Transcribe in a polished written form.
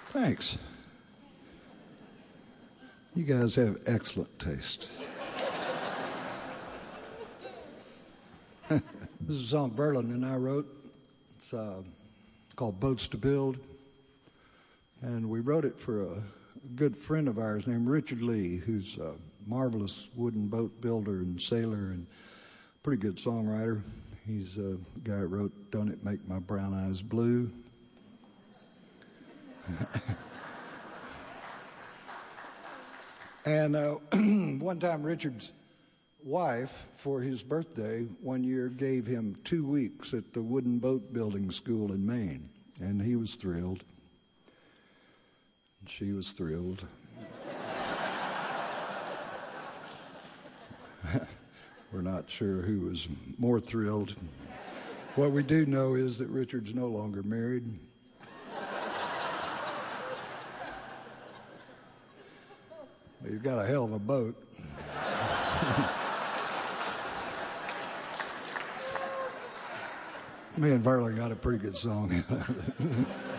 Thanks. You guys have excellent taste. This is a song Verlin and I wrote. It's called Boats to Build. And we wrote it for a good friend of ours named Richard Lee, who's a marvelous wooden boat builder and sailor and pretty good songwriter. He's the guy who wrote Don't It Make My Brown Eyes Blue? And one time Richard's wife, for his birthday, one year gave him 2 weeks at the wooden boat building school in Maine. And he was thrilled. And she was thrilled. We're not sure who was more thrilled. What we do know is that Richard's no longer married. You've got a hell of a boat. Me and Verlin got a pretty good song.